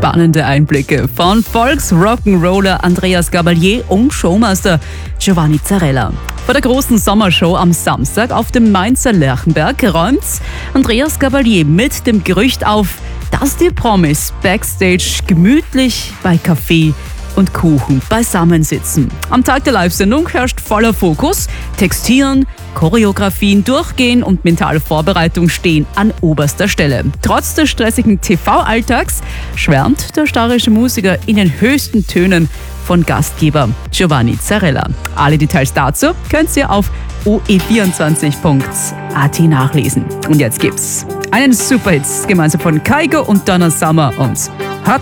spannende Einblicke von Volks-Rock'n'Roller Andreas Gabalier und Showmaster Giovanni Zarella. Bei der großen Sommershow am Samstag auf dem Mainzer Lerchenberg räumt Andreas Gabalier mit dem Gerücht auf, dass die Promis backstage gemütlich bei Kaffee und Kuchen beisammensitzen. Am Tag der Live-Sendung herrscht voller Fokus. Textieren, Choreografien, Durchgehen und mentale Vorbereitung stehen an oberster Stelle. Trotz des stressigen TV-Alltags schwärmt der steirische Musiker in den höchsten Tönen von Gastgeber Giovanni Zarella. Alle Details dazu könnt ihr auf oe24.at nachlesen. Und jetzt gibt's einen Superhit gemeinsam von Kygo und Donna Summer und